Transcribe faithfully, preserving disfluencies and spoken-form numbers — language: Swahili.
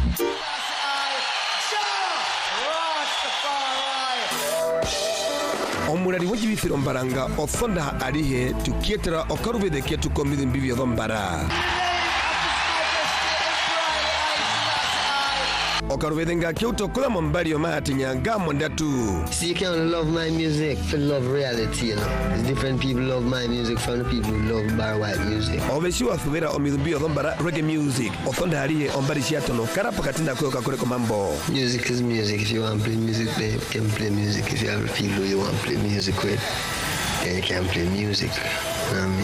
Omurari w'igibifiro mbaranga ofonda arihe tukietera okarubede ke tukomide mbibyo dombara okarubede nga kyuto kula mombari omati nyanga mondatu. See, you can't love my music for love reality, you know. It's different people love my music from the people who love bar white music. Obeshiwa thubera omidumbio dombara reggae music ofonda arihe ombari shiatono karapa katinda kwe kakore komambo. Music is music. If you want to play music, play, you can play music. If you have people who you want to play music with, then you can play music. You know what I mean?